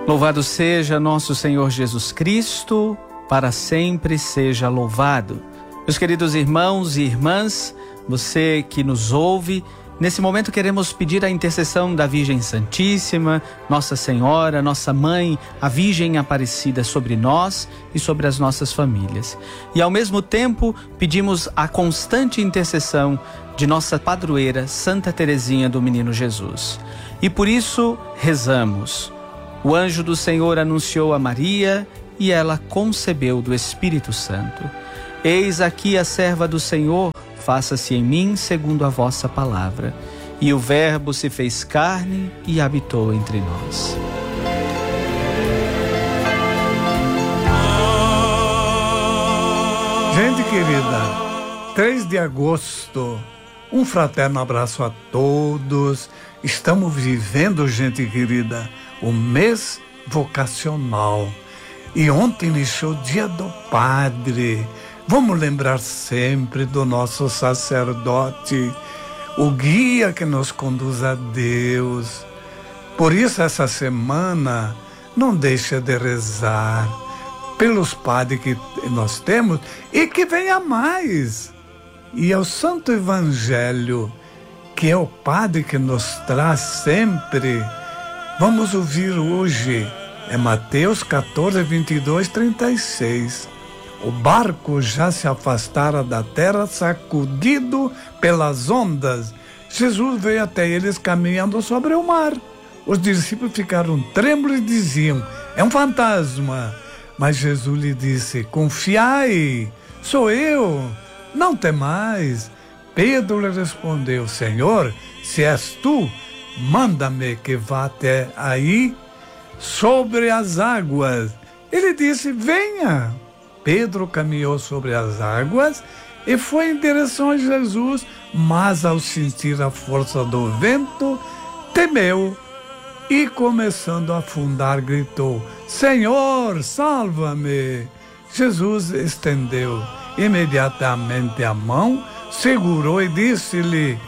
Louvado seja nosso Senhor Jesus Cristo, para sempre seja louvado. Meus queridos irmãos e irmãs, você que nos ouve, nesse momento queremos pedir a intercessão da Virgem Santíssima, Nossa Senhora, Nossa Mãe, a Virgem Aparecida sobre nós e sobre as nossas famílias. E ao mesmo tempo pedimos a constante intercessão de nossa padroeira Santa Teresinha do Menino Jesus. E por isso rezamos. O anjo do Senhor anunciou a Maria e ela concebeu do Espírito Santo. Eis aqui a serva do Senhor, faça-se em mim segundo a vossa palavra. E o Verbo se fez carne e habitou entre nós. Gente querida, 3 de agosto, um fraterno abraço a todos. Estamos vivendo, gente querida, o mês vocacional. E ontem iniciou o Dia do Padre. Vamos lembrar sempre do nosso sacerdote, o guia que nos conduz a Deus. Por isso, essa semana, não deixa de rezar pelos padres que nós temos e que venha mais. E é o Santo Evangelho, que é o Padre que nos traz sempre. Vamos ouvir hoje, é Mateus 14, 22, 36. O barco já se afastara da terra, sacudido pelas ondas. Jesus veio até eles caminhando sobre o mar. Os discípulos ficaram trêmulos e diziam, é um fantasma. Mas Jesus lhe disse, confiai, sou eu, não temais. Pedro lhe respondeu, Senhor, se és tu, manda-me que vá até aí sobre as águas. Ele disse, venha. Pedro caminhou sobre as águas e foi em direção a Jesus, mas ao sentir a força do vento, temeu e começando a afundar, gritou, Senhor, salva-me. Jesus estendeu imediatamente a mão, segurou e disse-lhe,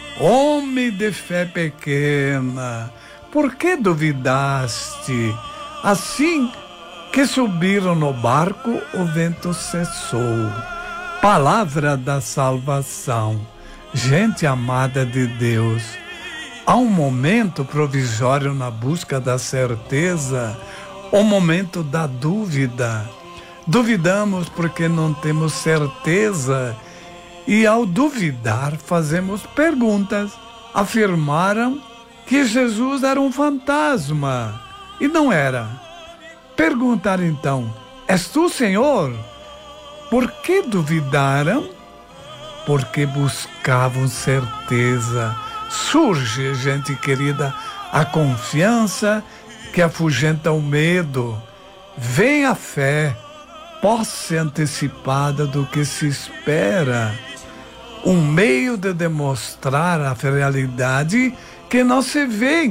homem de fé pequena, por que duvidaste? Assim que subiram no barco, o vento cessou. Palavra da salvação. Gente amada de Deus, há um momento provisório na busca da certeza, o momento da dúvida. Duvidamos porque não temos certeza e ao duvidar fazemos perguntas. Afirmaram que Jesus era um fantasma e não era. Perguntaram então, és tu, Senhor? Por que duvidaram? Porque buscavam certeza. Surge, gente querida, a confiança que afugenta o medo. Vem a fé, posse antecipada do que se espera. Um meio de demonstrar a realidade que não se vê.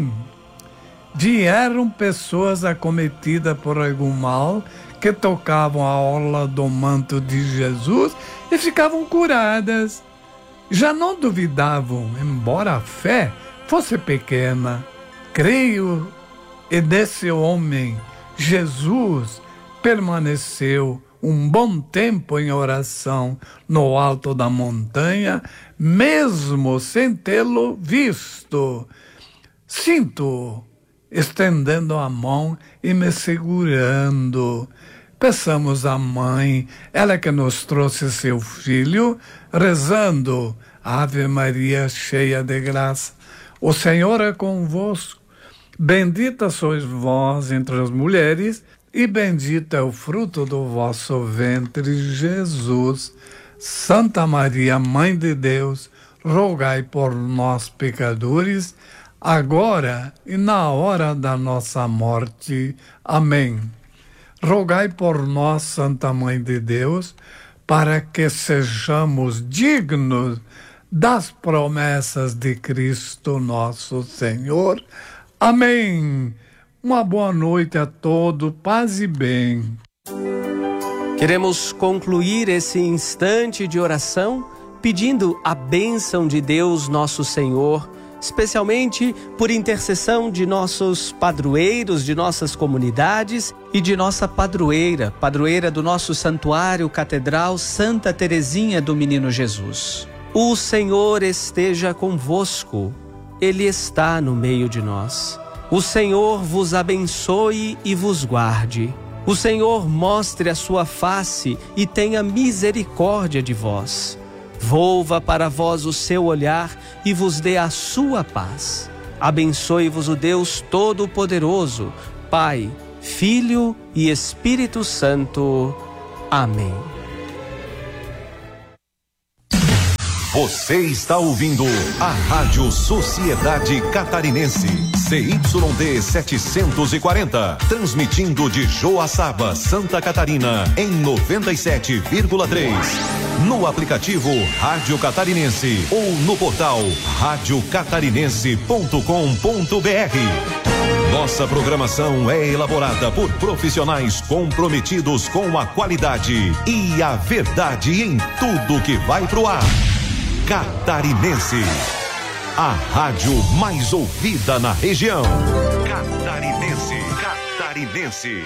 Vieram pessoas acometidas por algum mal que tocavam a orla do manto de Jesus e ficavam curadas. Já não duvidavam, embora a fé fosse pequena. Creio, e desse homem, Jesus, permaneceu um bom tempo em oração no alto da montanha, mesmo sem tê-lo visto. Sinto estendendo a mão e me segurando. Peçamos à mãe, ela que nos trouxe seu filho, rezando, Ave Maria, cheia de graça, o Senhor é convosco. Bendita sois vós entre as mulheres, e bendito é o fruto do vosso ventre, Jesus. Santa Maria, Mãe de Deus, rogai por nós, pecadores, agora e na hora da nossa morte. Amém. Rogai por nós, Santa Mãe de Deus, para que sejamos dignos das promessas de Cristo nosso Senhor. Amém. Uma boa noite a todos, paz e bem. Queremos concluir esse instante de oração pedindo a bênção de Deus nosso Senhor especialmente por intercessão de nossos padroeiros, de nossas comunidades e de nossa padroeira do nosso santuário catedral Santa Teresinha do Menino Jesus. O Senhor esteja convosco, Ele está no meio de nós. O Senhor vos abençoe e vos guarde. O Senhor mostre a sua face e tenha misericórdia de vós. Volva para vós o seu olhar e vos dê a sua paz. Abençoe-vos o Deus Todo-Poderoso, Pai, Filho e Espírito Santo. Amém. Você está ouvindo a Rádio Sociedade Catarinense, CYD 740, transmitindo de Joaçaba, Santa Catarina, em 97,3. No aplicativo Rádio Catarinense ou no portal radiocatarinense.com.br. Nossa programação é elaborada por profissionais comprometidos com a qualidade e a verdade em tudo que vai pro ar. Catarinense, a rádio mais ouvida na região. Catarinense.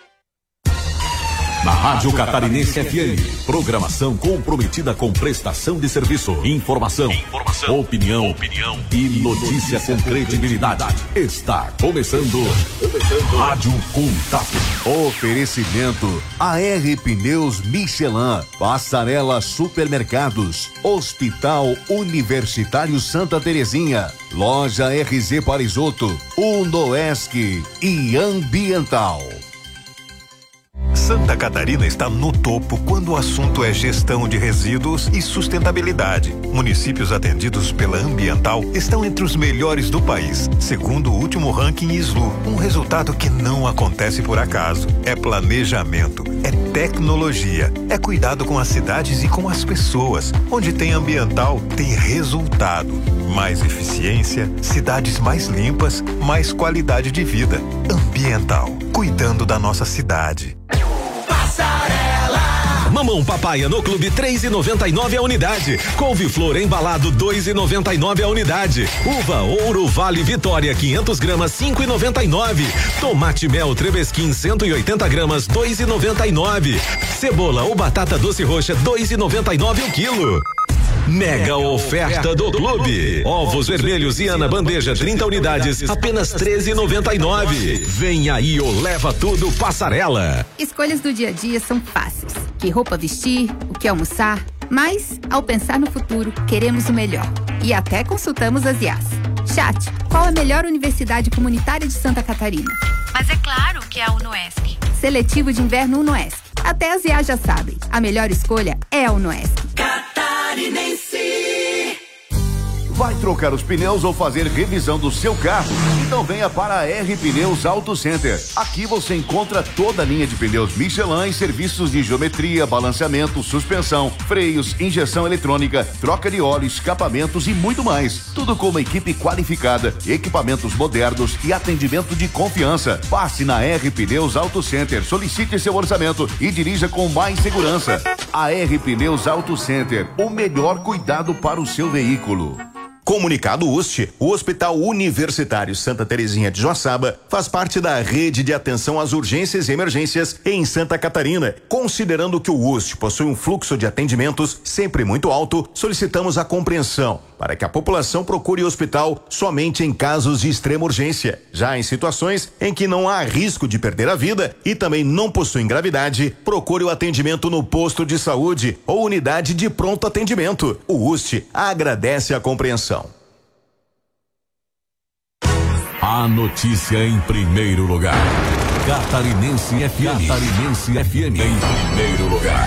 Na Rádio Catarinense FM, programação comprometida com prestação de serviço, informação, opinião e notícia com credibilidade. Está começando Rádio Contato. Oferecimento AR Pneus Michelin, Passarela Supermercados, Hospital Universitário Santa Terezinha, Loja RZ Parisoto, Unoesc e Ambiental. Santa Catarina está no topo quando o assunto é gestão de resíduos e sustentabilidade. Municípios atendidos pela Ambiental estão entre os melhores do país, segundo o último ranking SLU. Um resultado que não acontece por acaso. É planejamento, é tecnologia, é cuidado com as cidades e com as pessoas. Onde tem Ambiental, tem resultado. Mais eficiência, cidades mais limpas, mais qualidade de vida. Ambiental, cuidando da nossa cidade. Mamão papaya no clube 3,99 a unidade. Couve-flor embalado 2,99 a unidade. Uva Ouro Vale Vitória 500 gramas 5,99. Tomate mel Trebesquim 180 gramas 2,99. Cebola ou batata doce roxa 2,99 o quilo. Mega oferta do clube. Ovos vermelhos e Ana bandeja 30 unidades, apenas 13,99. Vem aí o Leva Tudo Passarela. Escolhas do dia a dia são fáceis. Que roupa vestir, o que almoçar, mas ao pensar no futuro, queremos o melhor. E até consultamos as IAs. Chat, qual a melhor universidade comunitária de Santa Catarina? Mas é claro que é a Unoesc. Seletivo de inverno Unoesc. Até as IAs já sabem. A melhor escolha é a Unoesc. Catarinense. Vai trocar os pneus ou fazer revisão do seu carro? Então venha para a R Pneus Auto Center. Aqui você encontra toda a linha de pneus Michelin e serviços de geometria, balanceamento, suspensão, freios, injeção eletrônica, troca de óleo, escapamentos e muito mais. Tudo com uma equipe qualificada, equipamentos modernos e atendimento de confiança. Passe na R Pneus Auto Center, solicite seu orçamento e dirija com mais segurança. A R Pneus Auto Center, o melhor cuidado para o seu veículo. Comunicado UST, o Hospital Universitário Santa Terezinha de Joaçaba faz parte da rede de atenção às urgências e emergências em Santa Catarina. Considerando que o UST possui um fluxo de atendimentos sempre muito alto, solicitamos a compreensão para que a população procure o hospital somente em casos de extrema urgência. Já em situações em que não há risco de perder a vida e também não possui gravidade, procure o atendimento no posto de saúde ou unidade de pronto atendimento. O UST agradece a compreensão. A notícia em primeiro lugar. Catarinense FM. Catarinense FM em primeiro lugar.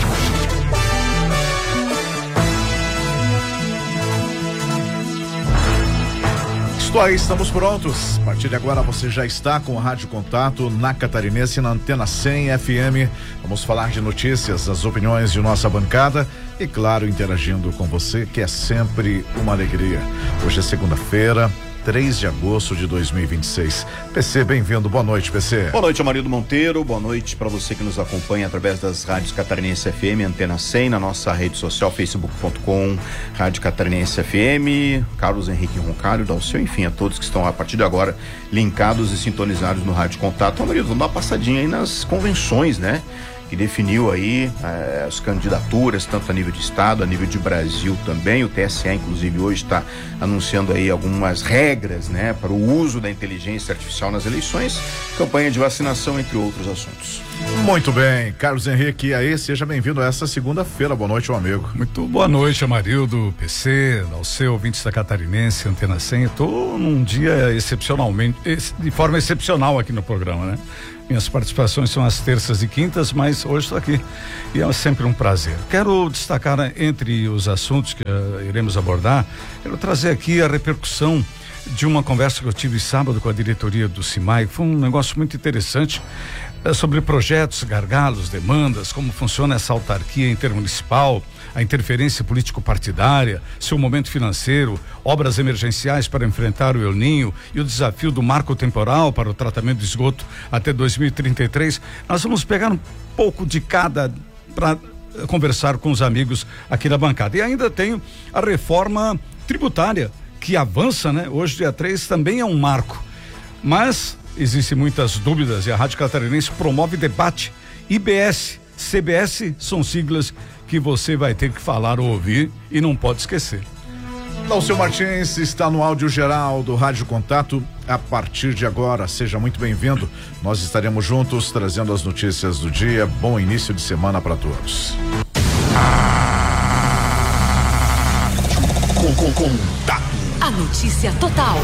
Aí, estamos prontos. A partir de agora você já está com a Rádio Contato na Catarinense, na Antena 100 FM. Vamos falar de notícias, as opiniões de nossa bancada e, claro, interagindo com você, que é sempre uma alegria. Hoje é segunda-feira, 3 de agosto de 2026. PC, bem-vindo. Boa noite, PC. Boa noite, Amarildo Monteiro. Boa noite para você que nos acompanha através das rádios Catarinense FM, Antena 100, na nossa rede social, facebook.com, Rádio Catarinense FM, Carlos Henrique Roncalho, Dalceu, enfim, a todos que estão a partir de agora linkados e sintonizados no Rádio Contato. Amarildo, vamos dar uma passadinha aí nas convenções, né? Que definiu aí as candidaturas, tanto a nível de estado, a nível de Brasil também. O TSE, inclusive, hoje está anunciando aí algumas regras, né, para o uso da inteligência artificial nas eleições, campanha de vacinação, entre outros assuntos. Muito bem, Carlos Henrique, aí, seja bem-vindo a essa segunda-feira. Boa noite, meu amigo. Muito boa noite, Amarildo, PC, Dalceu, ouvintes da Catarinense, Antena 100. Estou num dia de forma excepcional aqui no programa, né? Minhas participações são às terças e quintas, mas hoje estou aqui e é sempre um prazer. Quero destacar, entre os assuntos que iremos abordar, quero trazer aqui a repercussão de uma conversa que eu tive sábado com a diretoria do CIMAI. Foi um negócio muito interessante sobre projetos, gargalos, demandas, como funciona essa autarquia intermunicipal, a interferência político-partidária, seu momento financeiro, obras emergenciais para enfrentar o El Ninho e o desafio do marco temporal para o tratamento de esgoto até 2033. Nós vamos pegar um pouco de cada para conversar com os amigos aqui da bancada. E ainda tenho a reforma tributária, que avança, né? Hoje, dia 3, também é um marco. Mas existem muitas dúvidas e a Rádio Catarinense promove debate. IBS, CBS são siglas que você vai ter que falar ou ouvir e não pode esquecer. Dalceu Martins está no áudio geral do Rádio Contato a partir de agora. Seja muito bem-vindo. Nós estaremos juntos trazendo as notícias do dia. Bom início de semana para todos. Contato. A notícia total.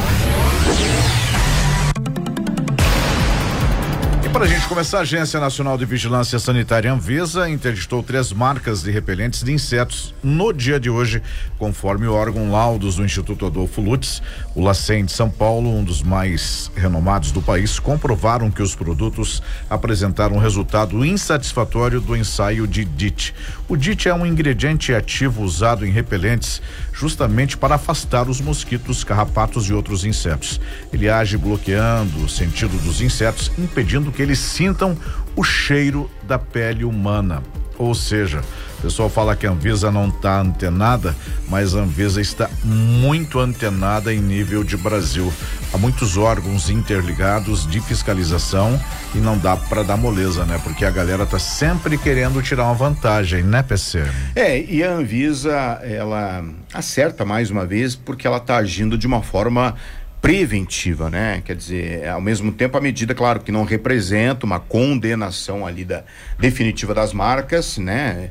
Para a gente começar, a Agência Nacional de Vigilância Sanitária Anvisa interditou 3 marcas de repelentes de insetos no dia de hoje, conforme o órgão laudos do Instituto Adolfo Lutz. O LACEN de São Paulo, um dos mais renomados do país, comprovaram que os produtos apresentaram resultado insatisfatório do ensaio de DIT. O DIT é um ingrediente ativo usado em repelentes justamente para afastar os mosquitos, carrapatos e outros insetos. Ele age bloqueando o sentido dos insetos, impedindo que eles sintam o cheiro da pele humana. Ou seja, o pessoal fala que a Anvisa não está antenada, mas a Anvisa está muito antenada em nível de Brasil. Há muitos órgãos interligados de fiscalização e não dá para dar moleza, né? Porque a galera tá sempre querendo tirar uma vantagem, né, PC? E a Anvisa, ela acerta mais uma vez porque ela tá agindo de uma forma preventiva, né? Quer dizer, ao mesmo tempo, a medida, claro, que não representa uma condenação ali definitiva das marcas, né?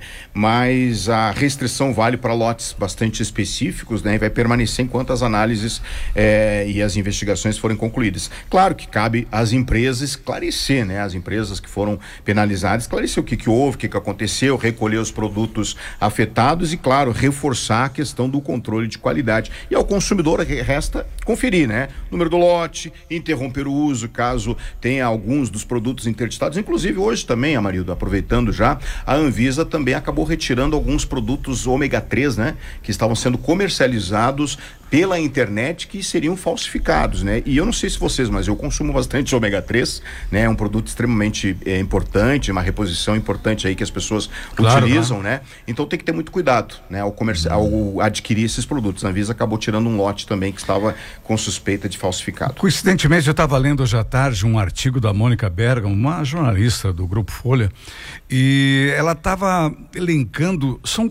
Mas a restrição vale para lotes bastante específicos, né? E vai permanecer enquanto as análises e as investigações forem concluídas. Claro que cabe às empresas esclarecer, né? As empresas que foram penalizadas, esclarecer o que houve, o que aconteceu, recolher os produtos afetados e, claro, reforçar a questão do controle de qualidade. E ao consumidor resta conferir, né? Número do lote, interromper o uso caso tenha alguns dos produtos interditados. Inclusive hoje também, Amarildo, aproveitando já, a Anvisa também acabou retirando alguns produtos ômega 3, né? Que estavam sendo comercializados pela internet que seriam falsificados, né? E eu não sei se vocês, mas eu consumo bastante ômega 3, né? É um produto extremamente importante, uma reposição importante aí que as pessoas utilizam, né? Então tem que ter muito cuidado, né? Ao adquirir esses produtos. A Anvisa acabou tirando um lote também que estava com suspeita de falsificado. Coincidentemente, eu estava lendo hoje à tarde um artigo da Mônica Bergamo, uma jornalista do Grupo Folha, e ela estava elencando, são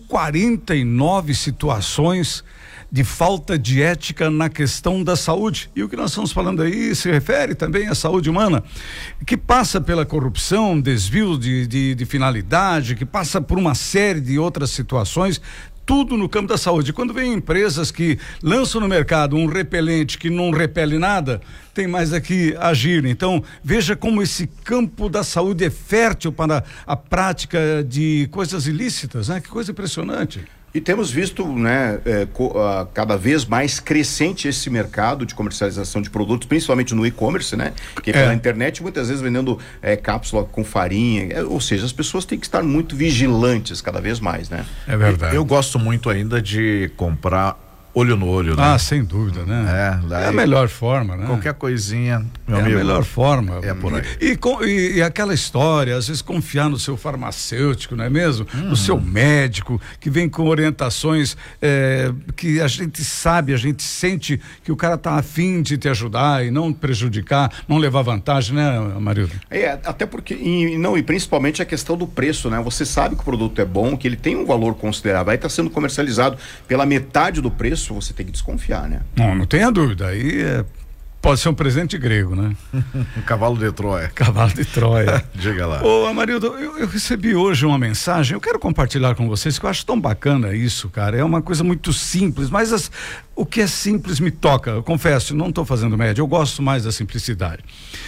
49 situações de falta de ética na questão da saúde. E o que nós estamos falando aí se refere também à saúde humana, que passa pela corrupção, desvio de finalidade, que passa por uma série de outras situações, tudo no campo da saúde. Quando vem empresas que lançam no mercado um repelente que não repele nada, tem mais aqui agir. Então, veja como esse campo da saúde é fértil para a prática de coisas ilícitas, né? Que coisa impressionante. E temos visto, né, cada vez mais crescente esse mercado de comercialização de produtos, principalmente no e-commerce, né? Que pela internet, muitas vezes vendendo cápsula com farinha, ou seja, as pessoas têm que estar muito vigilantes cada vez mais, né? É verdade. Eu gosto muito ainda de comprar olho no olho, né? Sem dúvida, né? Daí, é a melhor forma, né? Qualquer coisinha, meu amigo. É a melhor forma. É por aí. E aquela história, às vezes confiar no seu farmacêutico, não é mesmo? No seu médico, que vem com orientações que a gente sabe, a gente sente que o cara tá afim de te ajudar e não prejudicar, não levar vantagem, né, Marildo? Até porque, e principalmente a questão do preço, né? Você sabe que o produto é bom, que ele tem um valor considerável, aí tá sendo comercializado pela metade do preço, você tem que desconfiar, né? Não tenha dúvida, aí pode ser um presente grego, né? Um cavalo de Troia. Cavalo de Troia. Diga lá. Ô, Amarildo, eu recebi hoje uma mensagem, eu quero compartilhar com vocês, que eu acho tão bacana isso, cara, é uma coisa muito simples, mas o que é simples me toca, eu confesso, não estou fazendo média, eu gosto mais da simplicidade.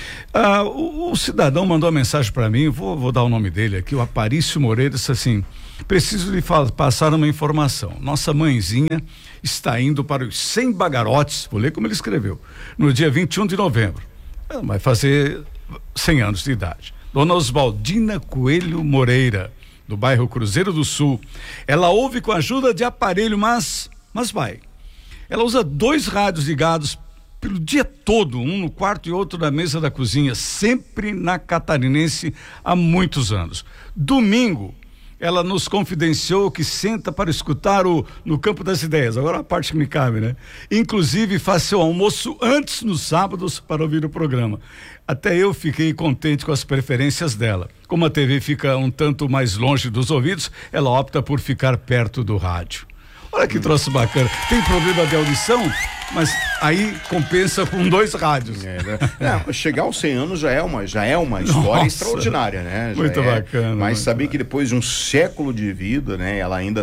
O cidadão mandou uma mensagem para mim, vou dar o nome dele aqui, o Aparício Moreira, disse assim: preciso lhe passar uma informação. Nossa mãezinha está indo para os 100 bagarotes, vou ler como ele escreveu, no dia 21 de novembro. Ela vai fazer 100 anos de idade. Dona Oswaldina Coelho Moreira, do bairro Cruzeiro do Sul. Ela ouve com a ajuda de aparelho, mas vai. Ela usa 2 rádios ligados pelo dia todo, um no quarto e outro na mesa da cozinha, sempre na Catarinense há muitos anos. Domingo, ela nos confidenciou que senta para escutar no Campo das Ideias, agora a parte que me cabe, né? Inclusive faz seu almoço antes nos sábados para ouvir o programa. Até eu fiquei contente com as preferências dela. Como a TV fica um tanto mais longe dos ouvidos, ela opta por ficar perto do rádio. Olha que troço bacana. Tem problema de audição, mas aí compensa com 2 rádios. Chegar aos 100 anos já é uma história extraordinária, né? Muito bacana. Mas saber que depois de um século de vida, né,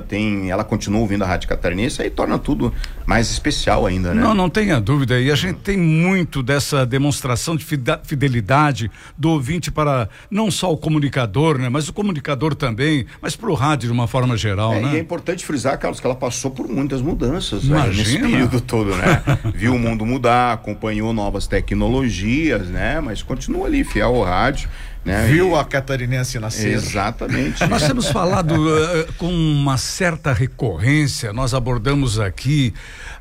ela continua ouvindo a Rádio Catarinense, aí torna tudo mais especial ainda, né? Não tenha dúvida. E a gente tem muito dessa demonstração de fidelidade do ouvinte para não só o comunicador, né? Mas o comunicador também, mas para o rádio de uma forma geral, né? E é importante frisar, Carlos, que ela passou por muitas mudanças, né, nesse período todo, né? Viu o mundo mudar, acompanhou novas tecnologias, né? Mas continua ali, fiel ao rádio, né? Viu a Catarinense nascer. Exatamente. Nós temos falado com uma certa recorrência, nós abordamos aqui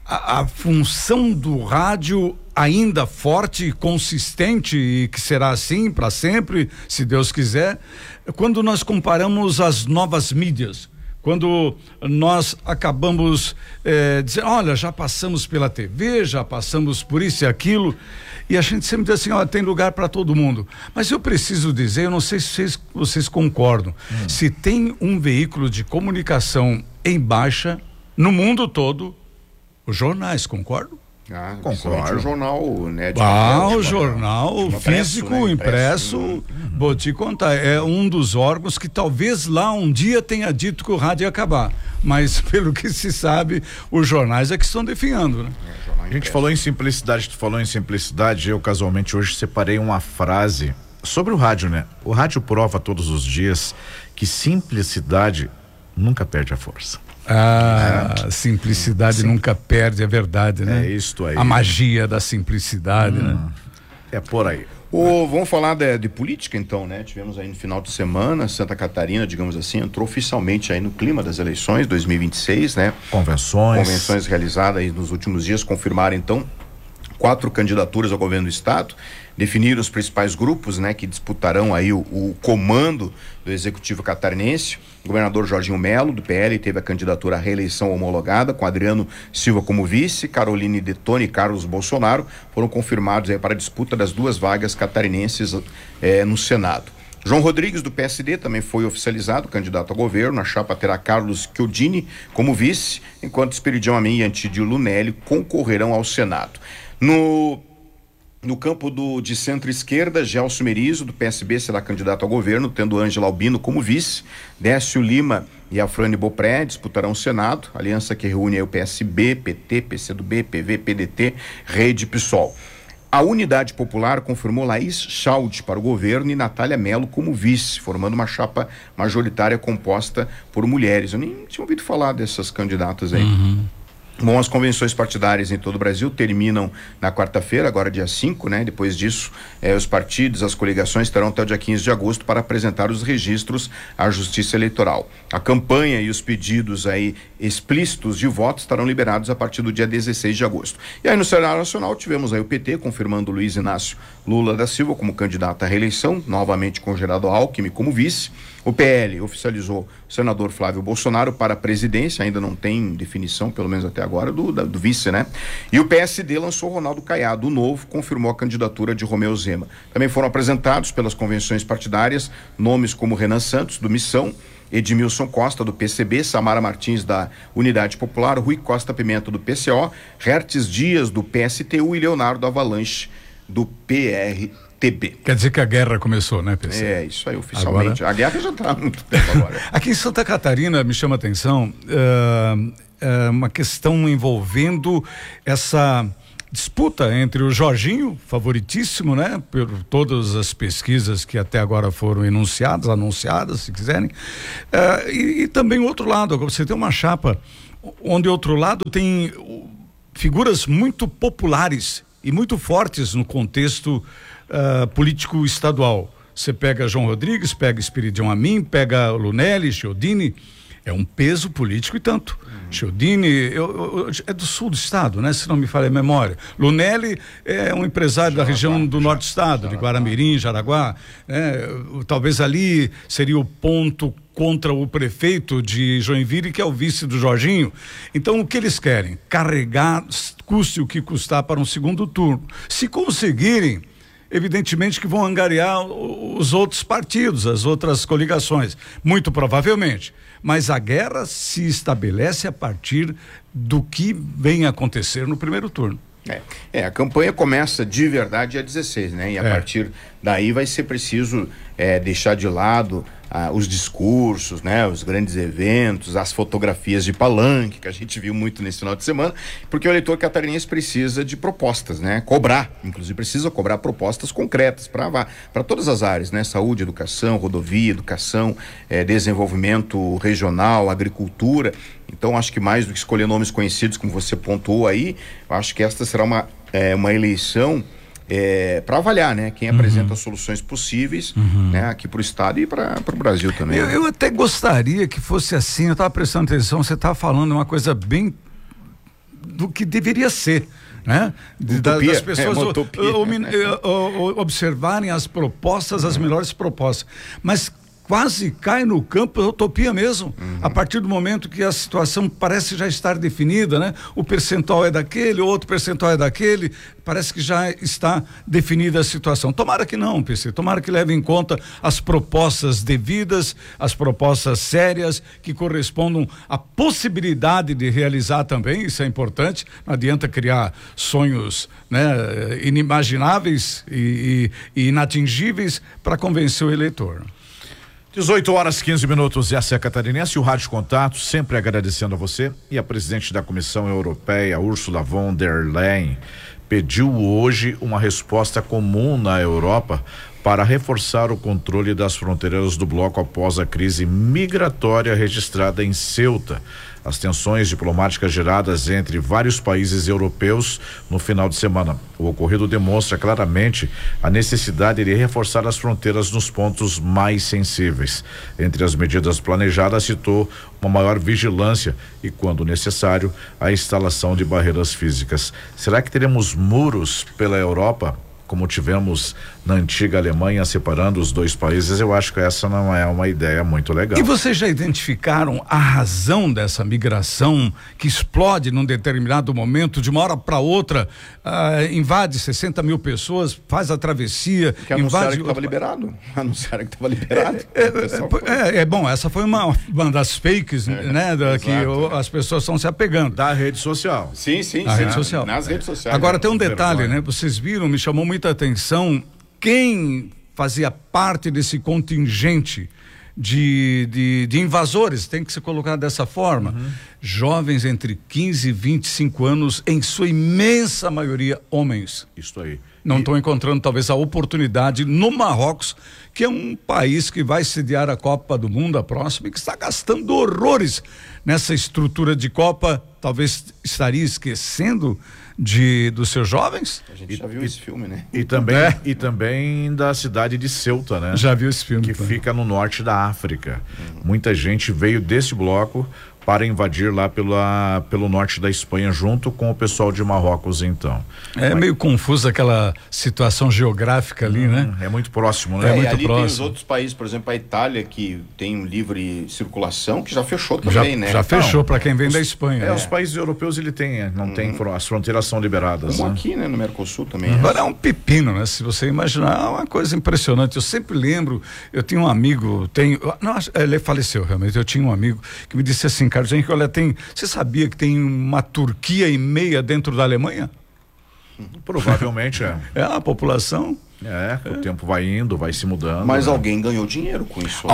a função do rádio ainda forte e consistente, e que será assim para sempre, se Deus quiser, quando nós comparamos as novas mídias. Quando nós acabamos dizendo, olha, já passamos pela TV, já passamos por isso e aquilo, e a gente sempre diz assim, olha, tem lugar para todo mundo. Mas eu preciso dizer, eu não sei se vocês concordam, se tem um veículo de comunicação em baixa no mundo todo, os jornais, concordam? Concordo. O jornal, né? O jornal físico, impresso, vou te contar, é um dos órgãos que talvez lá um dia tenha dito que o rádio ia acabar, mas pelo que se sabe, os jornais é que estão definhando, né? A gente falou em simplicidade, tu falou em simplicidade, eu casualmente hoje separei uma frase sobre o rádio, né? O rádio prova todos os dias que simplicidade nunca perde a força. Simplicidade nunca perde, é verdade, né? É isto aí. A magia da simplicidade, né? É por aí. Vamos falar de política, então, né? Tivemos aí no final de semana, Santa Catarina, digamos assim, entrou oficialmente aí no clima das eleições 2026, né? Convenções realizadas aí nos últimos dias confirmaram, então, 4 candidaturas ao governo do estado, definiram os principais grupos, né, que disputarão aí o comando do executivo catarinense. O governador Jorginho Melo, do PL, teve a candidatura à reeleição homologada, com Adriano Silva como vice, Caroline Detoni e Carlos Bolsonaro foram confirmados aí para a disputa das 2 vagas catarinenses no Senado. João Rodrigues, do PSD, também foi oficializado candidato a governo. A chapa terá Carlos Chiodini como vice, enquanto Esperidião Amin e Antídio Lunelli concorrerão ao Senado. No campo de centro-esquerda, Gelson Merizo, do PSB, será candidato ao governo, tendo Ângela Albino como vice. Décio Lima e Afrânio Bopré disputarão o Senado, aliança que reúne aí o PSB, PT, PCdoB, PV, PDT, Rede e PSOL. A Unidade Popular confirmou Laís Chaldi para o governo e Natália Mello como vice, formando uma chapa majoritária composta por mulheres. Eu nem tinha ouvido falar dessas candidatas aí. Bom, as convenções partidárias em todo o Brasil terminam na quarta-feira, agora dia 5, né? Depois disso, os partidos, as coligações terão até o dia 15 de agosto para apresentar os registros à Justiça Eleitoral. A campanha e os pedidos aí explícitos de voto estarão liberados a partir do dia 16 de agosto. E aí no cenário nacional tivemos aí o PT confirmando Luiz Inácio Lula da Silva como candidato à reeleição, novamente com Geraldo Alckmin como vice. O PL oficializou o senador Flávio Bolsonaro para a presidência, ainda não tem definição, pelo menos até agora, do vice, né? E o PSD lançou Ronaldo Caiado, o novo, confirmou a candidatura de Romeu Zema. Também foram apresentados pelas convenções partidárias nomes como Renan Santos, do Missão, Edmilson Costa, do PCB, Samara Martins, da Unidade Popular, Rui Costa Pimenta, do PCO, Hertes Dias, do PSTU e Leonardo Avalanche, do PRTB. Quer dizer que a guerra começou, né, PC? É, isso aí, oficialmente. Agora... A guerra já está há muito tempo agora. Aqui em Santa Catarina me chama a atenção uma questão envolvendo essa disputa entre o Jorginho, favoritíssimo, né, por todas as pesquisas que até agora foram anunciadas, se quiserem, e também o outro lado. Você tem uma chapa onde o outro lado tem figuras muito populares e muito fortes no contexto político estadual. Você pega João Rodrigues, pega Espiridião Amin, pega Lunelli, Chiodini, é um peso político e tanto. Chiodini é do sul do estado, né? Se não me falha a memória. Lunelli é um empresário da região do norte do estado, de Guaramirim, Jaraguá, né? Talvez ali seria o ponto contra o prefeito de Joinville, que é o vice do Jorginho. Então, o que eles querem? Carregar, custe o que custar, para um segundo turno. Se conseguirem, evidentemente que vão angariar os outros partidos, as outras coligações, muito provavelmente. Mas a guerra se estabelece a partir do que vem acontecer no primeiro turno. A campanha começa de verdade dia 16, né? E a partir daí vai ser preciso deixar de lado os discursos, né? Os grandes eventos, as fotografias de palanque, que a gente viu muito nesse final de semana, porque o eleitor catarinense precisa de propostas, né? Inclusive precisa cobrar propostas concretas para todas as áreas, né? Saúde, educação, rodovia, desenvolvimento regional, agricultura. Então, acho que mais do que escolher nomes conhecidos, como você pontuou aí, acho que esta será uma eleição para avaliar, né? Quem apresenta soluções possíveis, né? Aqui para o estado e para o Brasil também. Eu até gostaria que fosse assim. Eu estava prestando atenção, você estava falando uma coisa bem do que deveria ser, né? Das pessoas observarem as propostas, as melhores propostas, mas quase cai no campo da utopia mesmo, a partir do momento que a situação parece já estar definida, né? O percentual é daquele, o outro percentual é daquele, parece que já está definida a situação. Tomara que não, PC, tomara que leve em conta as propostas devidas, as propostas sérias, que correspondam à possibilidade de realizar também, isso é importante, não adianta criar sonhos, né, inimagináveis e inatingíveis para convencer o eleitor. 18h15, essa é a Catarinense, o Rádio Contato, sempre agradecendo a você. E a presidente da Comissão Europeia, Ursula von der Leyen, pediu hoje uma resposta comum na Europa para reforçar o controle das fronteiras do bloco após a crise migratória registrada em Ceuta. As tensões diplomáticas geradas entre vários países europeus no final de semana. O ocorrido demonstra claramente a necessidade de reforçar as fronteiras nos pontos mais sensíveis. Entre as medidas planejadas, citou uma maior vigilância e, quando necessário, a instalação de barreiras físicas. Será que teremos muros pela Europa, como tivemos na antiga Alemanha, separando os dois países? Eu acho que essa não é uma ideia muito legal. E vocês já identificaram a razão dessa migração que explode num determinado momento, de uma hora para outra, invade 60 mil pessoas, faz a travessia, que anunciaram que estava liberado. Anunciaram que estava liberado. Bom, essa foi uma das fakes, né? Que as pessoas estão se apegando. Da rede social. Sim. Rede social. Nas redes sociais. Agora tem um detalhe, né? Vocês viram, me chamou muita atenção, quem fazia parte desse contingente de invasores, tem que se colocar dessa forma. Jovens entre 15 e 25 anos, em sua imensa maioria homens. Isso aí. Não estão encontrando talvez a oportunidade no Marrocos, que é um país que vai sediar a Copa do Mundo, a próxima, e que está gastando horrores nessa estrutura de Copa. Talvez estaria esquecendo dos seus jovens? A gente já viu esse filme, né? E também da cidade de Ceuta, né? Já viu esse filme. Que fica no norte da África. Muita gente veio desse bloco para invadir lá pelo norte da Espanha, junto com o pessoal de Marrocos, então. Meio confusa aquela situação geográfica ali, né? É muito próximo, né? Muito ali próximo. Tem os outros países, por exemplo, a Itália, que tem livre circulação, que já fechou também, né? Já fechou para quem vem da Espanha. Os países europeus, ele tem, não tem, as fronteiras são liberadas. Como aqui, né? No Mercosul também. Agora é um pepino, né? Se você imaginar, é uma coisa impressionante. Eu sempre lembro, eu tinha um amigo, ele faleceu realmente, eu tinha um amigo que me disse assim, Carlos Henrique, olha, você sabia que tem uma Turquia e meia dentro da Alemanha? Provavelmente é. É a população. O tempo vai indo, vai se mudando. Mas alguém ganhou dinheiro com isso.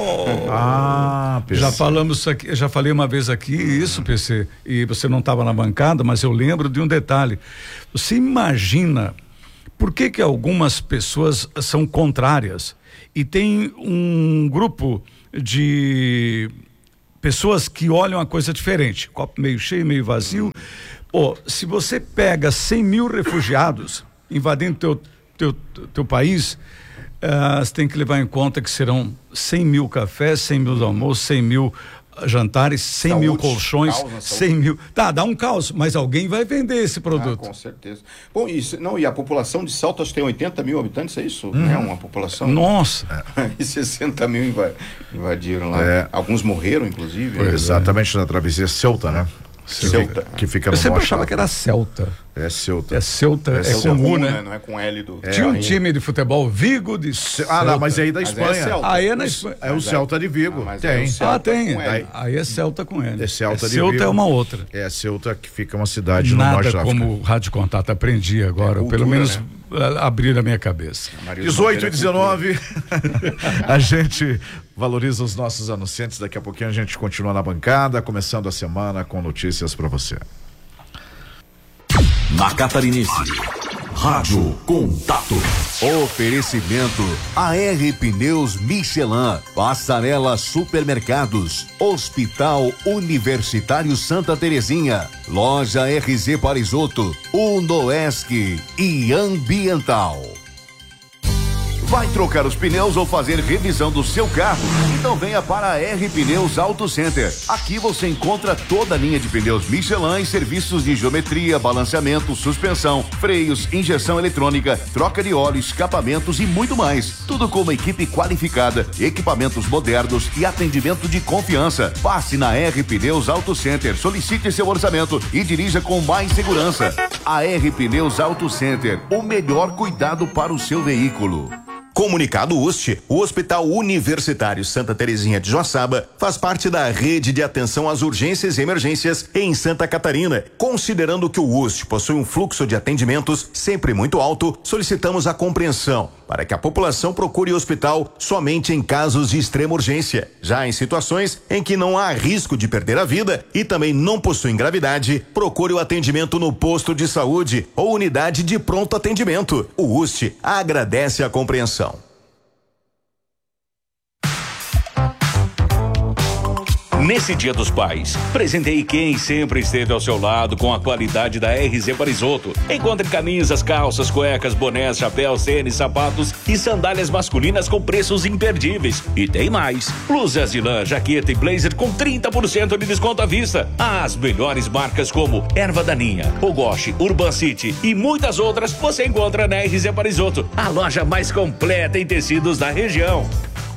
PC. Já falei uma vez aqui isso, PC, e você não estava na bancada, mas eu lembro de um detalhe. Você imagina por que algumas pessoas são contrárias e tem um grupo de pessoas que olham a coisa diferente, copo meio cheio, meio vazio. Se você pega 100 mil refugiados invadindo teu país, você tem que levar em conta que serão 100 mil cafés, 100 mil almoços, 100 mil jantares, 100 mil colchões, 100 mil. Dá um caos, mas alguém vai vender esse produto. Com certeza. Bom, e a população de Salto, acho que tem 80 mil habitantes, é isso? É uma população. Nossa! E 60 mil invadiram lá. Alguns morreram, inclusive. Exatamente, na travessia Ceuta, né? Ceuta. Que fica no Eu sempre achava que era Celta. É Ceuta. É Ceuta, é com U, né? Não é com L do... Tinha um time de futebol, Vigo de Celta. Não, mas aí da Espanha. Aí é na Espanha. É o Celta de Vigo. Tem. Tem. Aí é Celta com L. É Celta de Ceuta Vigo. É uma outra. É Ceuta, que fica uma cidade no norte da África. Como o Rádio Contato aprendi agora, cultura, pelo menos abrir a minha cabeça. 18h19. A gente valoriza os nossos anunciantes. Daqui a pouquinho a gente continua na bancada, começando a semana com notícias para você. Na Catarinense, Rádio Contato. Oferecimento AR Pneus Michelin, Passarela Supermercados, Hospital Universitário Santa Terezinha, Loja RZ Parisoto, Unoesc e Ambiental. Vai trocar os pneus ou fazer revisão do seu carro? Então venha para a R Pneus Auto Center. Aqui você encontra toda a linha de pneus Michelin e serviços de geometria, balanceamento, suspensão, freios, injeção eletrônica, troca de óleo, escapamentos e muito mais. Tudo com uma equipe qualificada, equipamentos modernos e atendimento de confiança. Passe na R Pneus Auto Center, solicite seu orçamento e dirija com mais segurança. A R Pneus Auto Center, o melhor cuidado para o seu veículo. Comunicado UST, o Hospital Universitário Santa Terezinha de Joaçaba faz parte da rede de atenção às urgências e emergências em Santa Catarina. Considerando que o UST possui um fluxo de atendimentos sempre muito alto, solicitamos a compreensão para que a população procure o hospital somente em casos de extrema urgência. Já em situações em que não há risco de perder a vida e também não possuem gravidade, procure o atendimento no posto de saúde ou unidade de pronto atendimento. O UST agradece a compreensão. Nesse Dia dos Pais, presenteie quem sempre esteve ao seu lado com a qualidade da RZ Parisoto. Encontre camisas, calças, cuecas, bonés, chapéus, tênis, sapatos e sandálias masculinas com preços imperdíveis. E tem mais: blusas de lã, jaqueta e blazer com 30% de desconto à vista. As melhores marcas como Erva Daninha, Ogoshi, Urban City e muitas outras você encontra na RZ Parisoto, a loja mais completa em tecidos da região.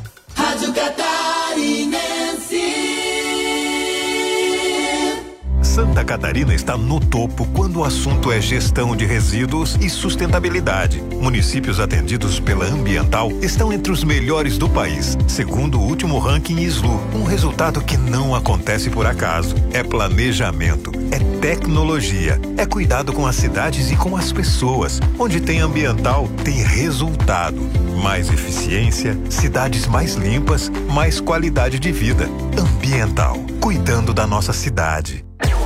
Rádio Catarinense. Santa Catarina está no topo quando o assunto é gestão de resíduos e sustentabilidade. Municípios atendidos pela Ambiental estão entre os melhores do país, segundo o último ranking SLU. Um resultado que não acontece por acaso. É planejamento, é tecnologia, é cuidado com as cidades e com as pessoas. Onde tem Ambiental, tem resultado. Mais eficiência, cidades mais limpas, mais qualidade de vida. Ambiental, cuidando da nossa cidade.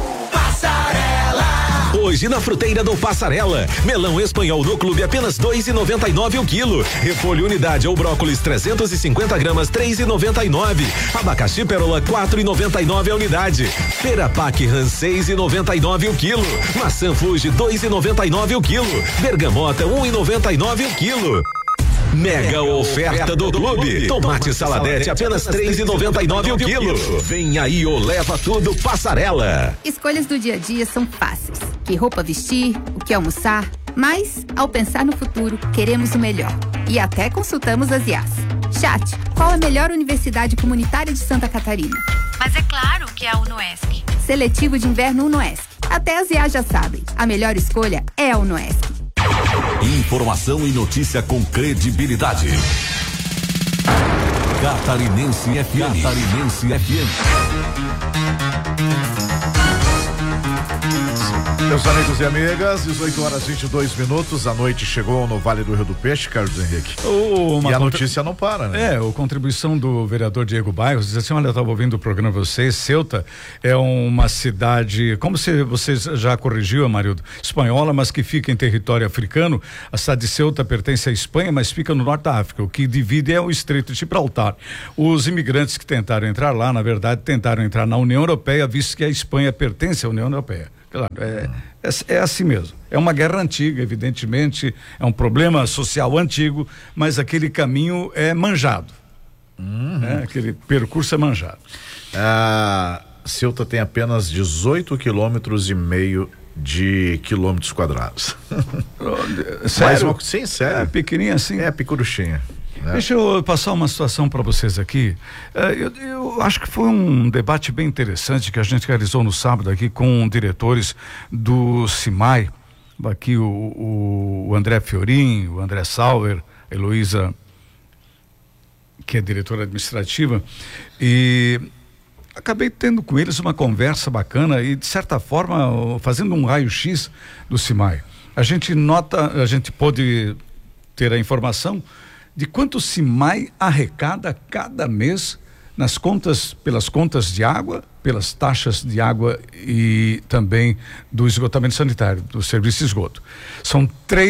Hoje na fruteira do Passarela, melão espanhol no clube apenas R$2,99 o quilo. Repolho unidade ou brócolis 350 gramas R$3,99. Abacaxi perola R$4,99 a unidade. Pera Pac Ran R$6,99 o quilo. Maçã Fuji R$2,99 o quilo. Bergamota R$1,99 o quilo. Mega oferta do clube. Tomate saladete apenas R$3,99 o quilo. Vem aí o Leva Tudo Passarela. Escolhas do dia a dia são fáceis. Que roupa vestir, o que almoçar, mas ao pensar no futuro, queremos o melhor. E até consultamos as IAS. Chat, qual a melhor universidade comunitária de Santa Catarina? Mas é claro que é a UNOESC. Seletivo de inverno UNOESC. Até as IAS já sabem. A melhor escolha é a UNOESC. Informação e notícia com credibilidade. Catarinense FM. Catarinense FM. Meus amigos e amigas, 18h22, a noite chegou no Vale do Rio do Peixe, Carlos Henrique. E a notícia não para, né? A contribuição do vereador Diego Bairros diz assim: olha, eu estava ouvindo o programa de vocês, Ceuta é uma cidade, como você já corrigiu, Amarildo, espanhola, mas que fica em território africano. A cidade de Ceuta pertence à Espanha, mas fica no norte da África. O que divide é o Estreito de Gibraltar. Os imigrantes que tentaram entrar lá, na verdade, tentaram entrar na União Europeia, visto que a Espanha pertence à União Europeia. Claro, é assim mesmo. É uma guerra antiga, evidentemente, é um problema social antigo, mas aquele caminho é manjado. Aquele percurso é manjado. Ceuta tem apenas 18,5 km de quilômetros quadrados. Sério? Sim, sério. É pequenininha assim? É picuruchinha. Deixa eu passar uma situação para vocês aqui. Eu acho que foi um debate bem interessante que a gente realizou no sábado aqui com diretores do CIMAI. Aqui o André Fiorin, o André Sauer, a Heloísa, que é diretora administrativa, e acabei tendo com eles uma conversa bacana e, de certa forma, fazendo um raio-x do CIMAI. A gente pôde ter a informação de quanto o CIMAI arrecada cada mês pelas contas de água, pelas taxas de água e também do esgotamento sanitário, do serviço de esgoto. São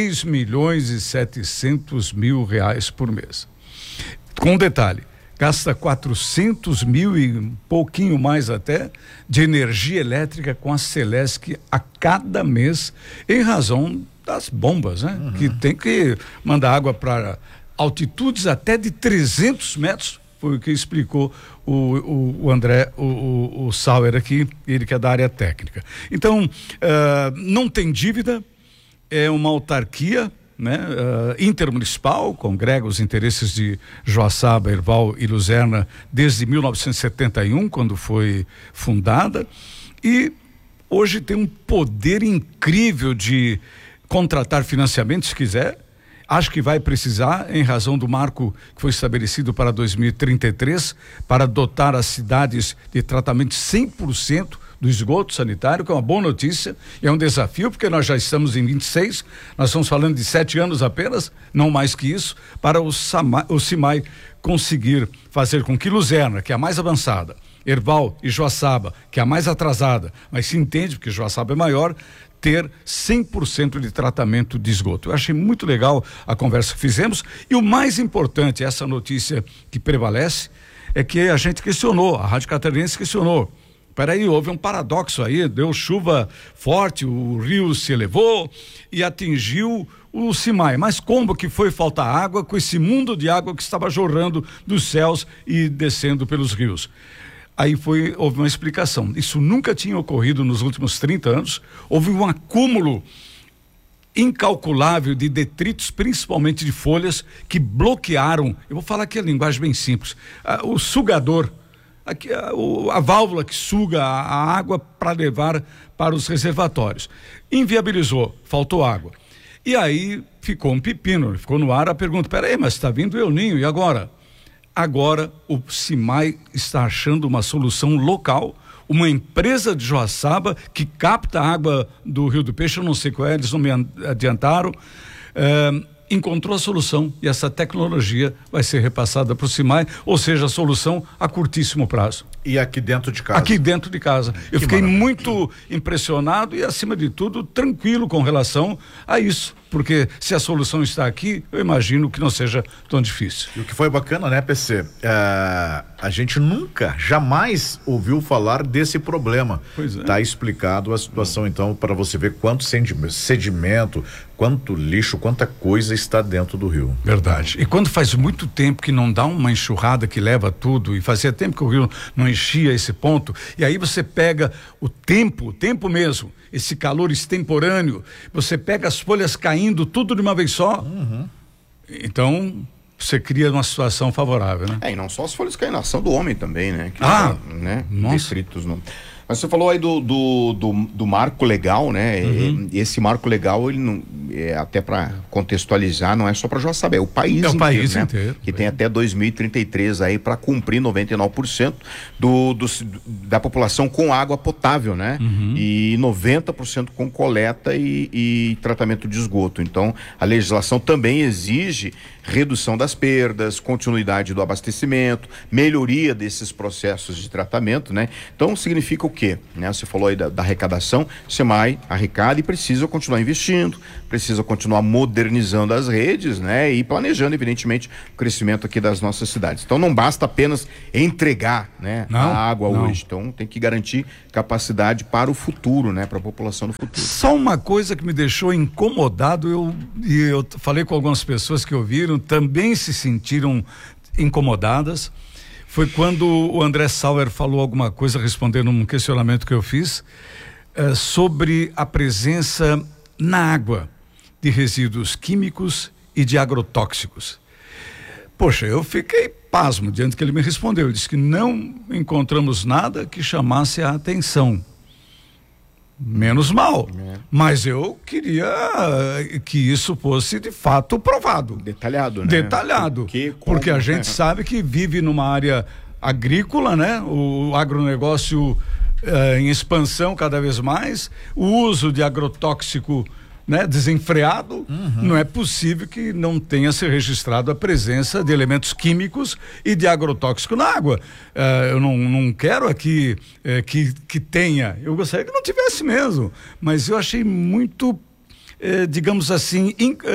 R$3.700.000 por mês. Com um detalhe, gasta 400 mil e um pouquinho mais até de energia elétrica com a Celesc a cada mês, em razão das bombas, né? Que tem que mandar água para altitudes até de 300 metros, foi o que explicou o André, o Sauer aqui, ele que é da área técnica. Então, não tem dívida, é uma autarquia, né? Intermunicipal, congrega os interesses de Joaçaba, Herval e Luzerna desde 1971, quando foi fundada, e hoje tem um poder incrível de contratar financiamento, se quiser. Acho que vai precisar, em razão do marco que foi estabelecido para 2033, para dotar as cidades de tratamento 100% do esgoto sanitário, que é uma boa notícia, e é um desafio, porque nós já estamos em 26, nós estamos falando de 7 anos apenas, não mais que isso, para o CIMAI conseguir fazer com que Luzerna, que é a mais avançada, Herval e Joaçaba, que é a mais atrasada, mas se entende, porque Joaçaba é maior, ter 100% de tratamento de esgoto. Eu achei muito legal a conversa que fizemos, e o mais importante, essa notícia que prevalece, é que a gente questionou, a Rádio Catarinense questionou. Peraí, houve um paradoxo aí, deu chuva forte, o rio se elevou e atingiu o CIMAI, mas como que foi faltar água com esse mundo de água que estava jorrando dos céus e descendo pelos rios? Aí houve uma explicação. Isso nunca tinha ocorrido nos últimos 30 anos. Houve um acúmulo incalculável de detritos, principalmente de folhas, que bloquearam. Eu vou falar aqui a linguagem bem simples. O sugador a válvula que suga a água para levar para os reservatórios. Inviabilizou, faltou água. E aí ficou um pepino, ficou no ar a pergunta: peraí, mas está vindo o El Ninho, e agora? Agora o CIMAI está achando uma solução local, uma empresa de Joaçaba que capta a água do Rio do Peixe, eu não sei qual é, eles não me adiantaram, encontrou a solução e essa tecnologia vai ser repassada para o CIMAI, ou seja, a solução a curtíssimo prazo. E aqui dentro de casa? Aqui dentro de casa. Eu fiquei muito impressionado e, acima de tudo, tranquilo com relação a isso. Porque se a solução está aqui, eu imagino que não seja tão difícil. E o que foi bacana, né, PC? A gente nunca, jamais ouviu falar desse problema. Pois é. Tá explicado a situação, então, para você ver quanto sedimento, quanto lixo, quanta coisa está dentro do rio. Verdade. E quando faz muito tempo que não dá uma enxurrada que leva tudo, e fazia tempo que o rio não enchia esse ponto, e aí você pega o tempo mesmo, esse calor extemporâneo, você pega as folhas caindo tudo de uma vez só. Então você cria uma situação favorável, né? E não só as folhas caindo, a ação do homem também, né? Que né? Distritos no... Mas você falou aí do marco legal, né? Esse marco legal, ele não, até para contextualizar, não é só para Joaçaba, é o país inteiro. É o país inteiro. Que tem até 2033 aí para cumprir 99% da população com água potável, né? E 90% com coleta e tratamento de esgoto. Então, a legislação também exige redução das perdas, continuidade do abastecimento, melhoria desses processos de tratamento, né? Então, significa o quê? Né? Você falou aí da arrecadação, o CIMAI arrecada e precisa continuar investindo, precisa continuar modernizando as redes, né? E planejando, evidentemente, o crescimento aqui das nossas cidades. Então, não basta apenas entregar, né, a água hoje. Então, tem que garantir capacidade para o futuro, né? Para a população do futuro. Só uma coisa que me deixou incomodado, eu falei com algumas pessoas que ouviram, também se sentiram incomodadas, foi quando o André Sauer falou alguma coisa respondendo um questionamento que eu fiz sobre a presença na água de resíduos químicos e de agrotóxicos. Poxa, eu fiquei pasmo diante do que ele me respondeu. Ele disse que não encontramos nada que chamasse a atenção. Menos mal, mas eu queria que isso fosse de fato provado. Detalhado, né? Detalhado, porque a gente sabe que vive numa área agrícola, né? O agronegócio em expansão cada vez mais, o uso de agrotóxico, né, desenfreado, não é possível que não tenha se registrado a presença de elementos químicos e de agrotóxico na água. Eu não quero aqui que tenha, eu gostaria que não tivesse mesmo, mas eu achei muito, digamos assim,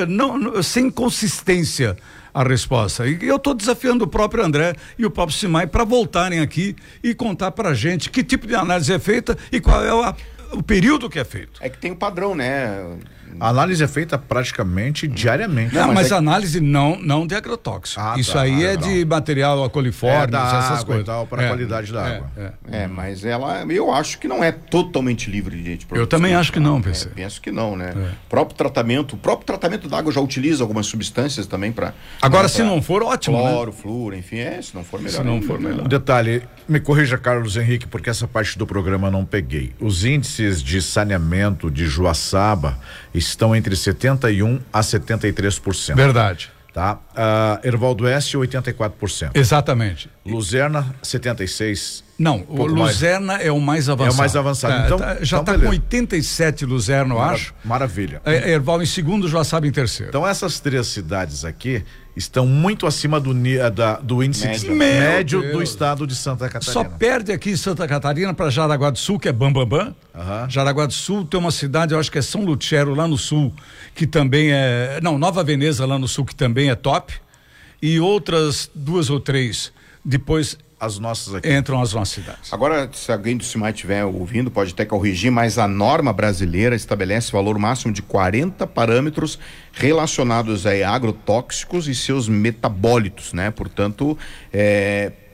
sem consistência a resposta. E eu estou desafiando o próprio André e o próprio CIMAI para voltarem aqui e contar para a gente que tipo de análise é feita e qual é o período que é feito. É que tem um padrão, né? A análise é feita praticamente diariamente. Não, mas análise não de agrotóxico. Isso aí é de material acoliforme, essas coisas. Para a qualidade da água. Mas eu acho que não é totalmente livre de produtos. Eu também acho que não, PC. Penso que não, né? O próprio tratamento da água já utiliza algumas substâncias também para... Agora, se não for, ótimo, cloro, né? flúor, enfim, se não for melhor. Se não for melhor. Um detalhe, me corrija, Carlos Henrique, porque essa parte do programa eu não peguei. Os índices de saneamento de Joaçaba estão entre 71% a 73%. Verdade. Tá? Ervaldo Oeste, 84%. Exatamente. Luzerna, 76%. Não, o Luzerna é o mais avançado. É o mais avançado. Então, já está com 87 Luzerna, eu acho. Maravilha. Erval em segundo, Joaçaba em terceiro. Então, essas três cidades aqui estão muito acima do índice médio do estado de Santa Catarina. Só perde aqui em Santa Catarina para Jaraguá do Sul, que é bambambam. Jaraguá do Sul tem uma cidade, eu acho que é São Lutero, lá no sul, que também é... Não, Nova Veneza, lá no sul, que também é top. E outras 2 ou 3 depois... As nossas aqui. Entram as nossas cidades. Agora, se alguém do CIMAI estiver ouvindo, pode até corrigir, mas a norma brasileira estabelece valor máximo de 40 parâmetros relacionados a agrotóxicos e seus metabólitos, né? Portanto,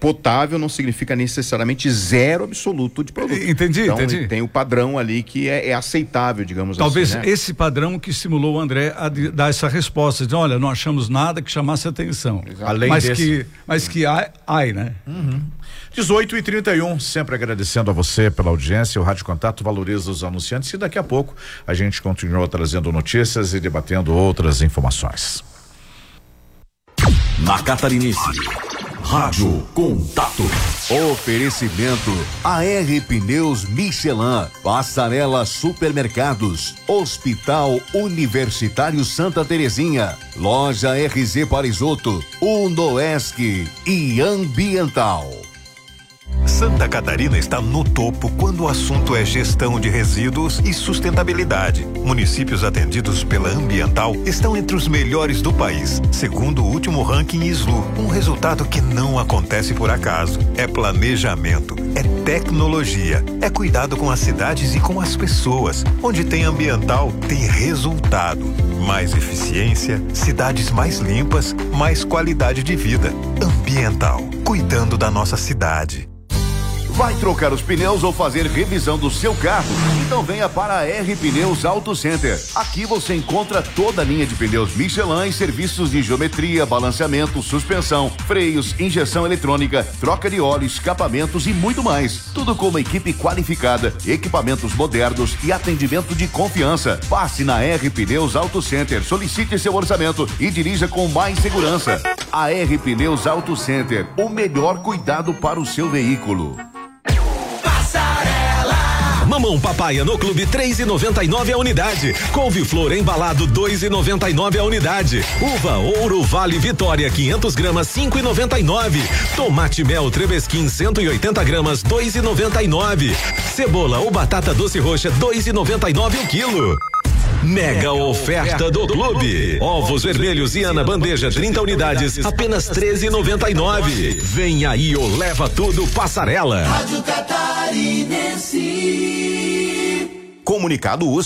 potável não significa necessariamente zero absoluto de produto. Entendi. Tem o padrão ali que é aceitável, digamos Talvez assim, né? esse padrão que estimulou o André a dar essa resposta, de olha, não achamos nada que chamasse atenção. Além mas que ai, né? 18h31, sempre agradecendo a você pela audiência. O Rádio Contato valoriza os anunciantes e daqui a pouco a gente continua trazendo notícias e debatendo outras informações. Na Catarinense, Rádio Contato. Oferecimento AR Pneus Michelin, Passarela Supermercados, Hospital Universitário Santa Terezinha, Loja RZ Parisoto, Unoesc e Ambiental. Santa Catarina está no topo quando o assunto é gestão de resíduos e sustentabilidade. Municípios atendidos pela Ambiental estão entre os melhores do país, segundo o último ranking SLU. Um resultado que não acontece por acaso. É planejamento, é tecnologia, é cuidado com as cidades e com as pessoas. Onde tem Ambiental, tem resultado. Mais eficiência, cidades mais limpas, mais qualidade de vida. Ambiental, cuidando da nossa cidade. Vai trocar os pneus ou fazer revisão do seu carro? Então venha para a R Pneus Auto Center. Aqui você encontra toda a linha de pneus Michelin e serviços de geometria, balanceamento, suspensão, freios, injeção eletrônica, troca de óleo, escapamentos e muito mais. Tudo com uma equipe qualificada, equipamentos modernos e atendimento de confiança. Passe na R Pneus Auto Center, solicite seu orçamento e dirija com mais segurança. A R Pneus Auto Center, o melhor cuidado para o seu veículo. Mamão papaya no Clube 3,99 a unidade. Couve-flor embalado 2,99 a unidade. Uva Ouro Vale Vitória 500 gramas 5,99. Tomate mel Trebesquim 180 gramas 2,99. Cebola ou batata doce roxa 2,99 o quilo. Mega oferta do Clube. Ovos vermelhos Iana bandeja 30 unidades, apenas 13,99. Vem aí o Leva Tudo Passarela. Rádio Catarinense. Comunicado USP.